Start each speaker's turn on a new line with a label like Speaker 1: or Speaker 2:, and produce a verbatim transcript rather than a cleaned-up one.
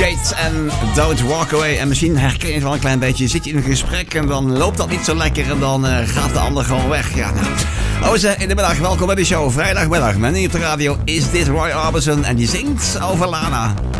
Speaker 1: Jade en Don't Walk Away. En misschien herken je het wel een klein beetje. Zit je in een gesprek en dan loopt dat niet zo lekker en dan uh, gaat de ander gewoon weg. Ja, nou. Oh, ze in de middag. Welkom bij de show. Vrijdagmiddag. Met hier op de radio is dit Roy Orbison en die zingt over Lana.